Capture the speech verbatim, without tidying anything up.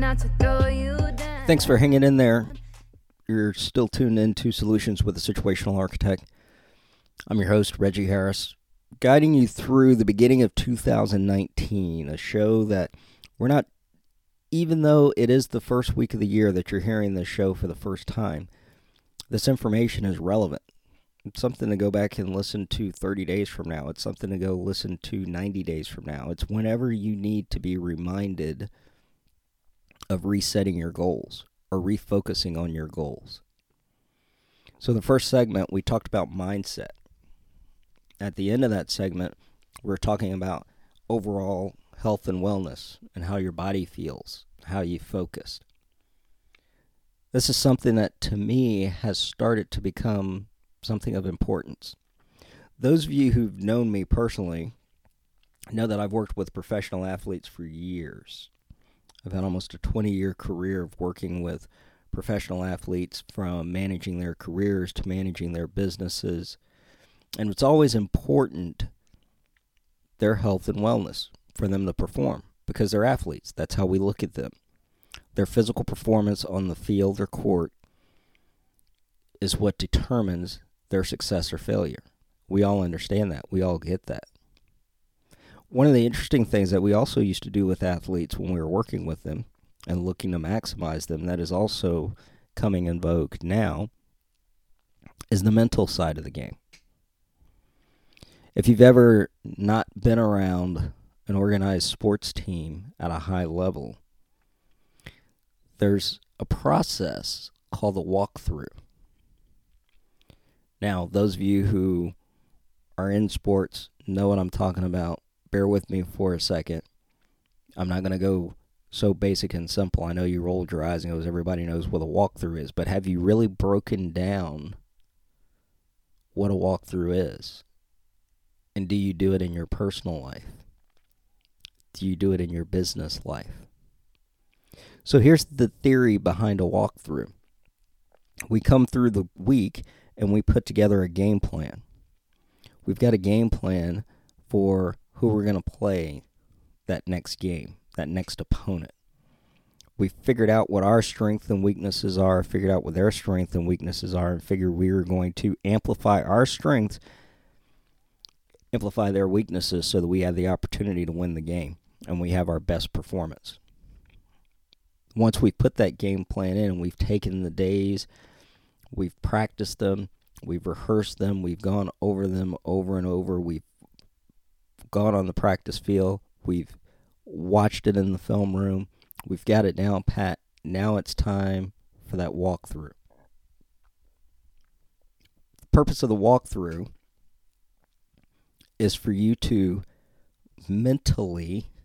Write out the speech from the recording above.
not to throw you down. Thanks for hanging in there. You're still tuned in to Solutions with a Situational Architect. I'm your host, Reggie Harris, guiding you through the beginning of two thousand nineteen, a show that we're not, even though it is the first week of the year that you're hearing this show for the first time, this information is relevant. It's something to go back and listen to thirty days from now. It's something to go listen to ninety days from now. It's whenever you need to be reminded of resetting your goals or refocusing on your goals. So the first segment, we talked about mindset. At the end of that segment, we're talking about overall health and wellness and how your body feels, how you focus. This is something that, to me, has started to become something of importance. Those of you who've known me personally know that I've worked with professional athletes for years. I've had almost a twenty-year career of working with professional athletes, from managing their careers to managing their businesses. And it's always important, their health and wellness, for them to perform, because they're athletes. That's how we look at them. Their physical performance on the field or court is what determines their success or failure. We all understand that. We all get that. One of the interesting things that we also used to do with athletes when we were working with them and looking to maximize them, that is also coming in vogue now, is the mental side of the game. If you've ever not been around an organized sports team at a high level, there's a process called the walkthrough. Now, those of you who are in sports know what I'm talking about. Bear with me for a second. I'm not going to go so basic and simple. I know you rolled your eyes and goes, everybody knows what a walkthrough is, but have you really broken down what a walkthrough is? And do you do it in your personal life? Do you do it in your business life? So here's the theory behind a walkthrough. We come through the week and we put together a game plan. We've got a game plan for who we're going to play that next game, that next opponent. We figured out what our strengths and weaknesses are, figured out what their strengths and weaknesses are, and figured we were going to amplify our strengths, amplify their weaknesses, so that we have the opportunity to win the game and we have our best performance. Once we put that game plan in and we've taken the days, we've practiced them, we've rehearsed them, we've gone over them over and over, we've gone on the practice field, we've watched it in the film room, we've got it down pat. Now it's time for that walkthrough. The purpose of the walkthrough is for you to mentally